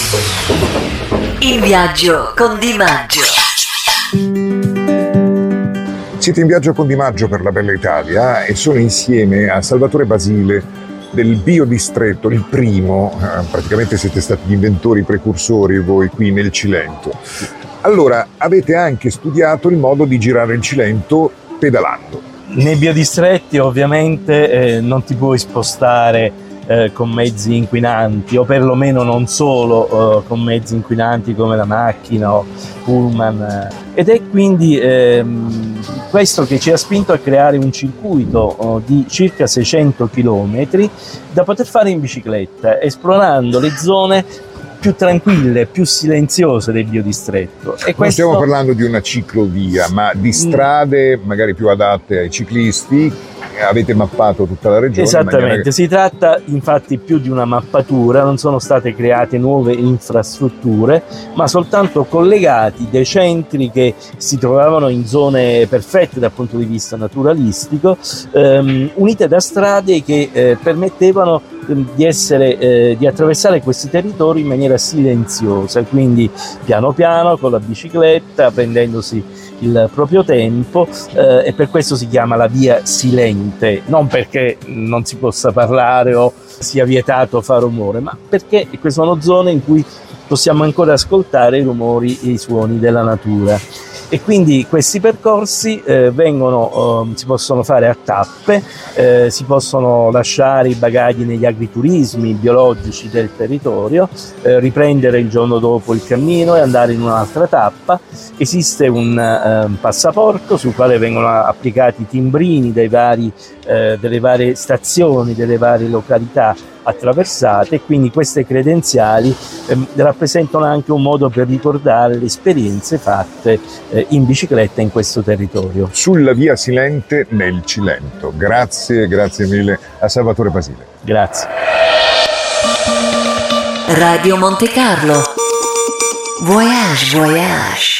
In viaggio con Di Maggio. Siete in viaggio con Di Maggio per la bella Italia e sono insieme a Salvatore Basile del biodistretto, il primo, praticamente siete stati gli inventori, i precursori voi qui nel Cilento. Allora, avete anche studiato il modo di girare il Cilento pedalando. Nei biodistretti ovviamente non ti puoi spostare con mezzi inquinanti, o perlomeno non solo con mezzi inquinanti come la macchina o pullman, ed è quindi questo che ci ha spinto a creare un circuito di circa 600 km da poter fare in bicicletta, esplorando le zone più tranquille, più silenziose del biodistretto. E non stiamo parlando di una ciclovia, ma di strade magari più adatte ai ciclisti. Avete mappato tutta la regione? Esattamente, si tratta infatti più di una mappatura, non sono state create nuove infrastrutture, ma soltanto collegati dei centri che si trovavano in zone perfette dal punto di vista naturalistico, unite da strade che permettevano di attraversare questi territori in maniera silenziosa, quindi piano piano con la bicicletta, prendendosi il proprio tempo, e per questo si chiama la via silente, non perché non si possa parlare o sia vietato fare rumore, ma perché sono zone in cui possiamo ancora ascoltare i rumori e i suoni della natura. E quindi questi percorsi si possono fare a tappe, si possono lasciare i bagagli negli agriturismi biologici del territorio, riprendere il giorno dopo il cammino e andare in un'altra tappa. Esiste un passaporto sul quale vengono applicati i timbrini delle varie stazioni, delle varie località attraversate, e quindi queste credenziali rappresentano anche un modo per ricordare le esperienze fatte in bicicletta in questo territorio. Sulla via silente nel Cilento. Grazie mille a Salvatore Basile. Grazie. Radio Monte Carlo. Voyage.